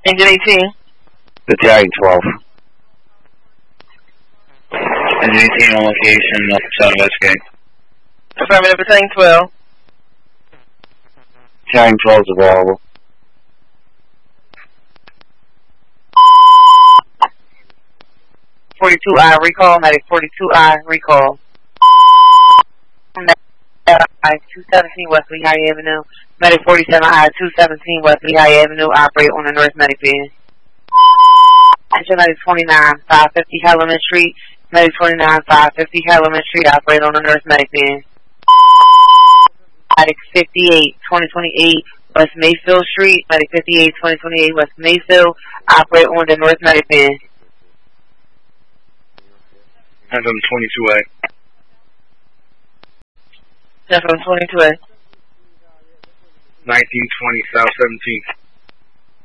Engine 18. Battalion 12. Engine 18 on location, south investigate. Affirmative, Battalion 12. Battalion 12 is available. I recall, medic 42I recall. 217 West Lehigh Avenue, medic 47I 217 West Lehigh Avenue, operate on the North Medic van. Engine medic 29 550 Hellerman Street, medic 29 550 Hellerman Street, operate on the North Medic van. Medic 58 2028 West Mayfield Street, medic 58 2028 West Mayfield, operate on the North Medic van. FM 22A. FM 22A. 1920 South 17th.